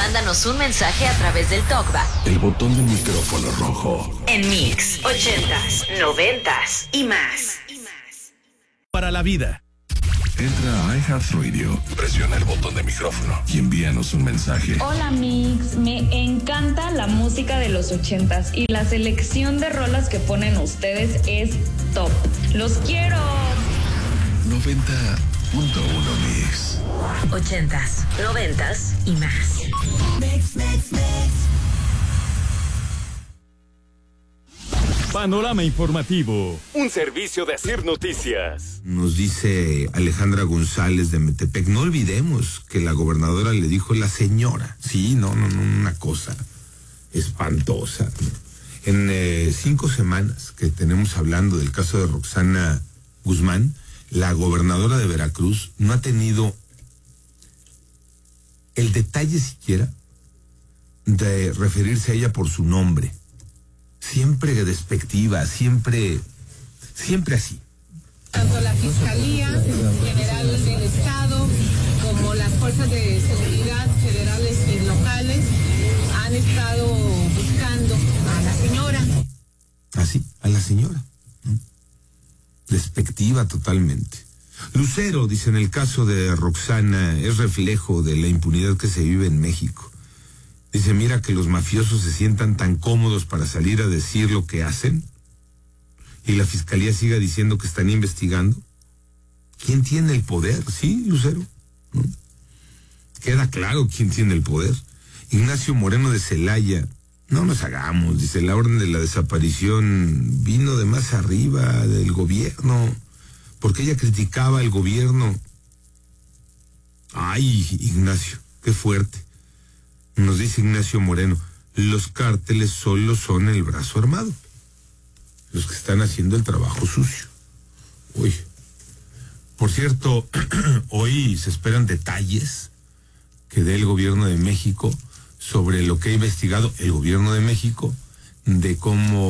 mándanos un mensaje a través del TalkBack. El botón del micrófono rojo. En Mix, 80s, 90s y más. Para la vida. Entra a iHeartRadio, presiona el botón de micrófono y envíanos un mensaje. Hola Mix, me encanta la música de los 80s y la selección de rolas que ponen ustedes es top. ¡Los quiero! 90.1 Mix. 80s, 90s y más. Panorama informativo. Un servicio de Asir Noticias. Nos dice Alejandra González de Metepec, no olvidemos que la gobernadora le dijo la señora. Sí, no, una cosa espantosa. En 5 semanas que tenemos hablando del caso de Roxana Guzmán, la gobernadora de Veracruz no ha tenido el detalle siquiera de referirse a ella por su nombre. Siempre despectiva, siempre así. Tanto la Fiscalía General del Estado como las fuerzas de seguridad federales y locales han estado buscando a la señora. Así, a la señora. Despectiva totalmente. Lucero, dice, en el caso de Roxana, es reflejo de la impunidad que se vive en México. Dice, mira que los mafiosos se sientan tan cómodos para salir a decir lo que hacen y la fiscalía siga diciendo que están investigando. ¿Quién tiene el poder? Sí, Lucero. ¿No? Queda claro quién tiene el poder. Ignacio Moreno de Celaya. No nos hagamos, dice, la orden de la desaparición vino de más arriba del gobierno, porque ella criticaba al gobierno. Ay, Ignacio, qué fuerte. Nos dice Ignacio Moreno, los cárteles solo son el brazo armado, los que están haciendo el trabajo sucio. Uy, por cierto, hoy se esperan detalles que dé el gobierno de México sobre lo que ha investigado el gobierno de México, de cómo